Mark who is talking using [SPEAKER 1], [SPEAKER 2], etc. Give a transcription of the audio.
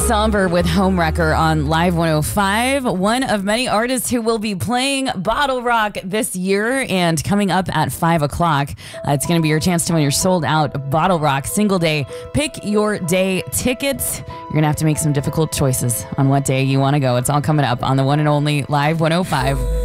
[SPEAKER 1] Somber with Homewrecker on Live 105. One of many artists who will be playing Bottle Rock this year, and coming up at 5 o'clock, it's going to be your chance to win your sold out Bottle Rock single day Pick Your Day tickets. You're going to have to make some difficult choices on what day you want to go. It's all coming up on the one and only Live 105.